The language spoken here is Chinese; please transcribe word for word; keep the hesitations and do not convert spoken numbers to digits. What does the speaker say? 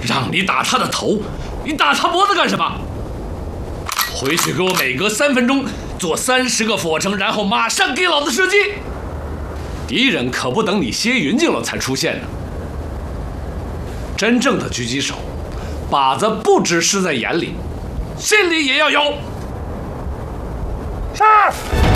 让你打他的头，你打他脖子干什么？回去给我每隔三分钟做三十个俯卧撑，然后马上给老子射击。敌人可不等你歇云静了才出现呢。真正的狙击手，靶子不只是在眼里，心里也要有。 是。